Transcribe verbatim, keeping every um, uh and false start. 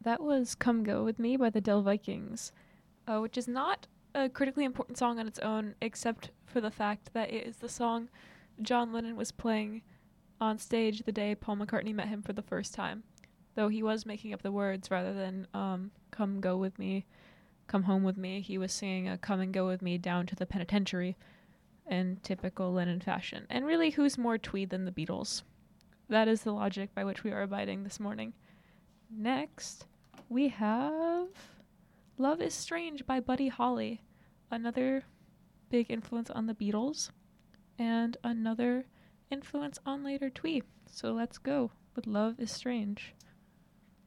that was Come Go With Me by the Del Vikings, uh, which is not a critically important song on its own, except for the fact that it is the song John Lennon was playing on stage the day Paul McCartney met him for the first time, though he was making up the words rather than um, Come Go With Me, Come Home With Me. He was singing a Come and Go With Me down to the penitentiary in typical Lennon fashion. And really, who's more Tweed than the Beatles? That is the logic by which we are abiding this morning. Next, we have Love is Strange by Buddy Holly, another big influence on the Beatles, and another influence on later Twee. So let's go with Love is Strange.